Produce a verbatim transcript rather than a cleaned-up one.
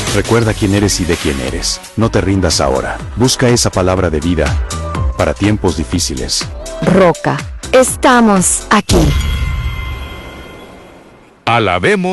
Recuerda quién eres y de quién eres. No te rindas ahora. Busca esa palabra de vida para tiempos difíciles. Roca, estamos aquí. Alabemos